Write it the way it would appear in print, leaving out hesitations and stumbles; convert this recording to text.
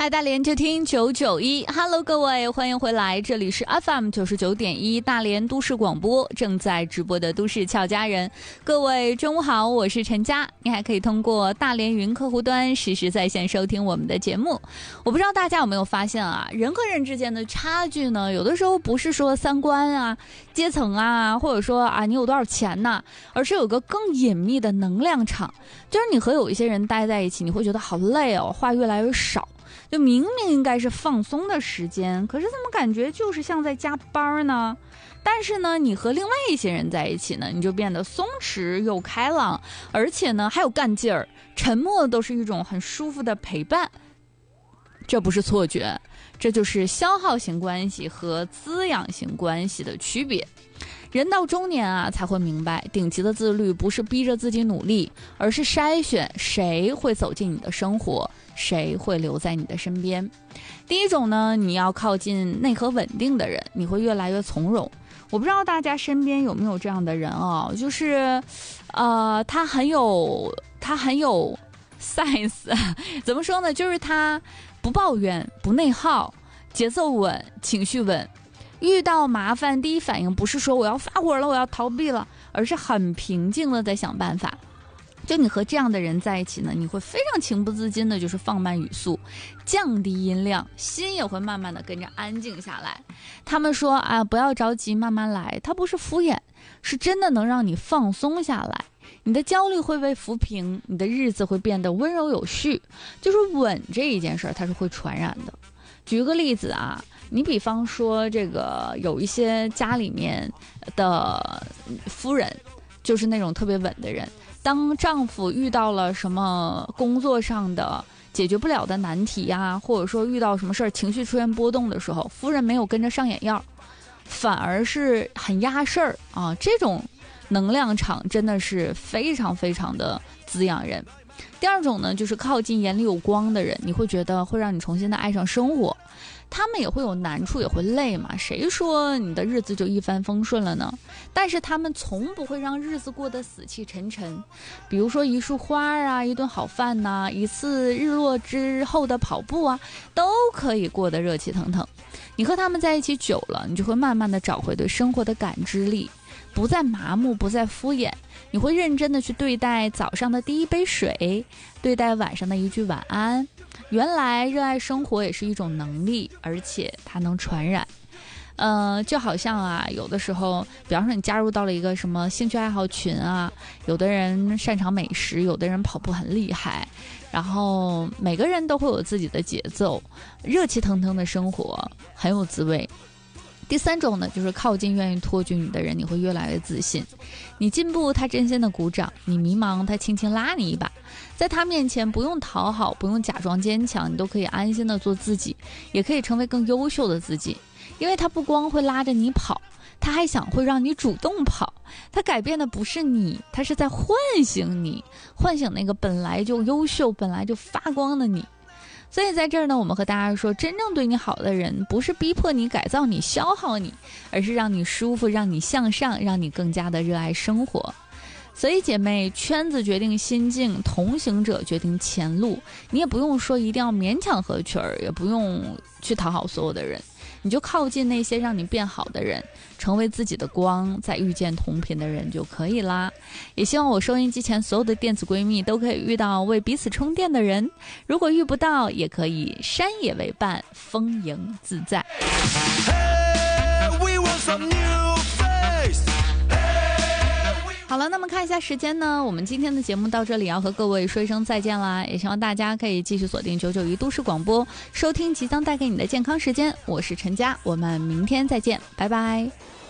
嗨，大连就听991。Hello， 各位，欢迎回来，这里是 FM 99.1大连都市广播，正在直播的都市俏佳人。各位中午好，我是陈佳，你还可以通过大连云客户端实时在线收听我们的节目。我不知道大家有没有发现啊，人和人之间的差距呢，有的时候不是说三观啊、阶层啊，或者说啊你有多少钱呐，而是有个更隐秘的能量场，就是你和有一些人待在一起，你会觉得好累哦，话越来越少。就明明应该是放松的时间，可是怎么感觉就是像在加班呢？但是呢，你和另外一些人在一起呢，你就变得松弛又开朗，而且呢还有干劲儿，沉默都是一种很舒服的陪伴。这不是错觉，这就是消耗型关系和滋养型关系的区别。人到中年啊，才会明白，顶级的自律不是逼着自己努力，而是筛选谁会走进你的生活，谁会留在你的身边。第一种呢，你要靠近内核稳定的人，你会越来越从容。我不知道大家身边有没有这样的人啊，就是他很有 size 怎么说呢，就是他不抱怨，不内耗，节奏稳，情绪稳。遇到麻烦第一反应不是说我要发火了，我要逃避了，而是很平静的在想办法。就你和这样的人在一起呢，你会非常情不自禁的就是放慢语速，降低音量，心也会慢慢的跟着安静下来。他们说啊，不要着急，慢慢来，它不是敷衍，是真的能让你放松下来，你的焦虑会被抚平，你的日子会变得温柔有序。就是稳这一件事儿，它是会传染的。举个例子啊，你比方说这个有一些家里面的夫人，就是那种特别稳的人，当丈夫遇到了什么工作上的解决不了的难题啊，或者说遇到什么事儿情绪出现波动的时候，夫人没有跟着上眼药，反而是很压事儿啊，这种能量场真的是非常非常的滋养人。第二种呢，就是靠近眼里有光的人，你会觉得会让你重新的爱上生活。他们也会有难处，也会累嘛，谁说你的日子就一帆风顺了呢？但是他们从不会让日子过得死气沉沉。比如说一束花啊，一顿好饭呐，一次日落之后的跑步啊，都可以过得热气腾腾。你和他们在一起久了，你就会慢慢的找回对生活的感知力，不再麻木，不再敷衍。你会认真的去对待早上的第一杯水，对待晚上的一句晚安。原来热爱生活也是一种能力，而且它能传染。就好像啊，有的时候，比方说你加入到了一个什么兴趣爱好群啊，有的人擅长美食，有的人跑步很厉害，然后每个人都会有自己的节奏，热气腾腾的生活很有滋味。第三种呢，就是靠近愿意托举你的人，你会越来越自信。你进步，他真心的鼓掌；你迷茫，他轻轻拉你一把。在他面前，不用讨好，不用假装坚强，你都可以安心的做自己，也可以成为更优秀的自己。因为他不光会拉着你跑，他还会让你主动跑。他改变的不是你，他是在唤醒你，唤醒那个本来就优秀、本来就发光的你。所以在这儿呢，我们和大家说，真正对你好的人，不是逼迫你、改造你、消耗你，而是让你舒服，让你向上，让你更加的热爱生活。所以姐妹，圈子决定心境，同行者决定前路。你也不用说一定要勉强合群儿，也不用去讨好所有的人，你就靠近那些让你变好的人，成为自己的光，再遇见同频的人就可以啦。也希望我收音机前所有的电子闺蜜都可以遇到为彼此充电的人，如果遇不到，也可以山野为伴，丰盈自在。好了，那么看一下时间呢，我们今天的节目到这里要和各位说一声再见啦，也希望大家可以继续锁定991都市广播，收听即将带给你的健康时间。我是陈佳，我们明天再见，拜拜。